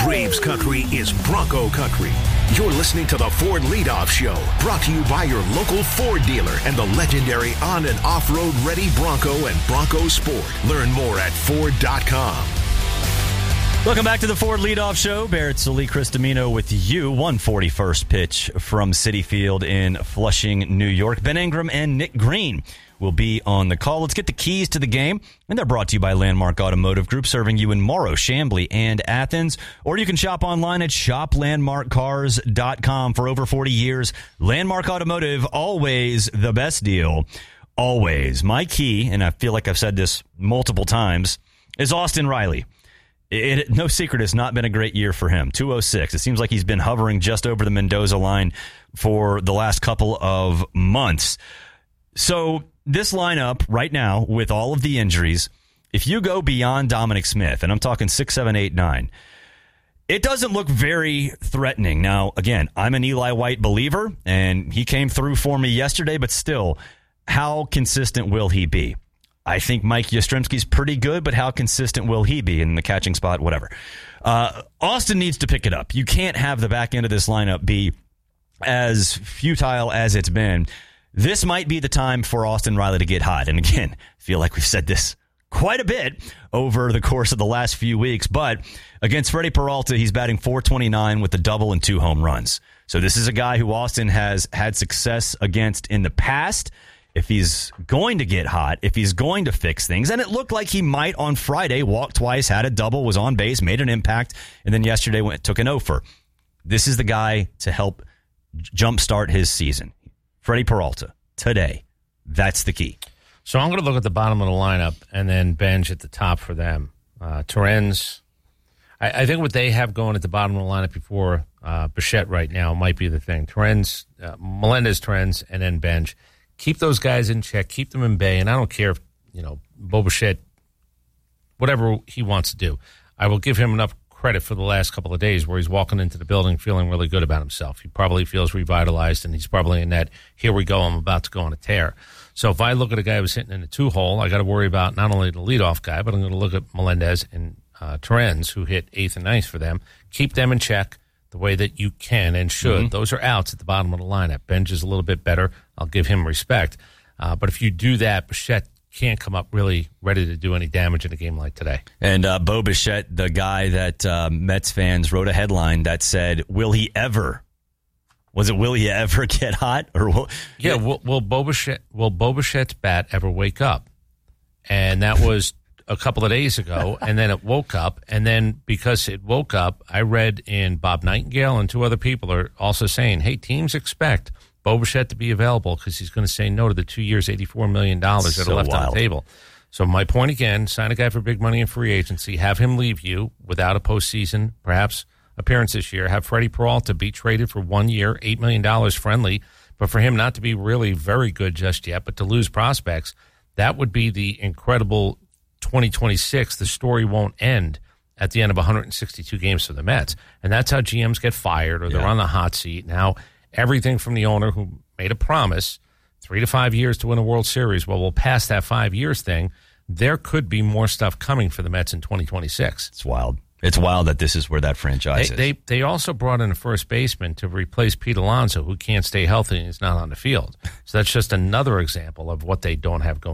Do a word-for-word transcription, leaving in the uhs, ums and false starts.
Braves country is Bronco country. You're listening to the Ford Leadoff Show, brought to you by your local Ford dealer and the legendary on- and off-road ready Bronco and Bronco Sport. Learn more at Ford dot com. Welcome back to the Ford Leadoff Show. Barrett Sully, Chris Domino with you. one forty-first pitch from Citi Field in Flushing, New York. Ben Ingram and Nick Green will be on the call. Let's get the keys to the game. And they're brought to you by Landmark Automotive Group, serving you in Morrow, Chamblee, and Athens. Or you can shop online at shop landmark cars dot com. For over forty years, Landmark Automotive, always the best deal. Always. My key, and I feel like I've said this multiple times, is Austin Riley. It, no secret, it's not been a great year for him. two oh six. It seems like he's been hovering just over the Mendoza line for the last couple of months. So this lineup right now, with all of the injuries, if you go beyond Dominic Smith, and I'm talking six, seven, eight, nine, it doesn't look very threatening. Now, again, I'm an Eli White believer, and he came through for me yesterday, but still, how consistent will he be? I think Mike Yastrzemski's pretty good, but how consistent will he be in the catching spot? Whatever. Uh, Austin needs to pick it up. You can't have the back end of this lineup be as futile as it's been. This might be the time for Austin Riley to get hot. And again, I feel like we've said this quite a bit over the course of the last few weeks. But against Freddie Peralta, he's batting four twenty-nine with a double and two home runs. So this is a guy who Austin has had success against in the past. If he's going to get hot, if he's going to fix things, and it looked like he might on Friday, walked twice, had a double, was on base, made an impact, and then yesterday went took an offer. This is the guy to help jumpstart his season. Freddie Peralta, today. That's the key. So I'm going to look at the bottom of the lineup and then bench at the top for them. Uh, Torrens, I, I think what they have going at the bottom of the lineup before uh, Bichette right now might be the thing. Torrens, uh, Melendez, Torrens, and then bench. Keep those guys in check. Keep them in bay. And I don't care if, you know, Bo Bichette, whatever he wants to do. I will give him enough credit for the last couple of days where he's walking into the building feeling really good about himself. He probably feels revitalized, and he's probably in that, here we go, I'm about to go on a tear. So if I look at a guy who's hitting in a two-hole, I got to worry about not only the leadoff guy, but I'm going to look at Melendez and uh, Torrens, who hit eighth and ninth for them. Keep them in check the way that you can and should. Mm-hmm. Those are outs at the bottom of the lineup. Bench is a little bit better. I'll give him respect. Uh, but if you do that, Bichette can't come up really ready to do any damage in a game like today. And uh, Bo Bichette, the guy that uh, Mets fans wrote a headline that said, will he ever, was it will he ever get hot? Or will, Yeah, yeah. Will, will, Bo Bichette, will Bo Bichette's bat ever wake up? And that was a couple of days ago, and then it woke up, and then because it woke up, I read in Bob Nightingale and two other people are also saying, hey, teams expect Bo Bichette to be available because he's going to say no to the two years, eighty-four million dollars that so are left wild. on the table. So my point again, sign a guy for big money in free agency, have him leave you without a postseason, perhaps appearance this year, have Freddie Peralta be traded for one year, eight million dollars friendly, but for him not to be really very good just yet, but to lose prospects, that would be the incredible twenty twenty-six. The story won't end at the end of one hundred sixty-two games for the Mets. And that's how G Ms get fired or they're yeah. on the hot seat. Now, everything from the owner who made a promise, three to five years to win a World Series. Well, we'll pass that five years thing. There could be more stuff coming for the Mets in twenty twenty-six. It's wild. It's wild that this is where that franchise they, is. They they also brought in a first baseman to replace Pete Alonso, who can't stay healthy and is not on the field. So that's just another example of what they don't have going.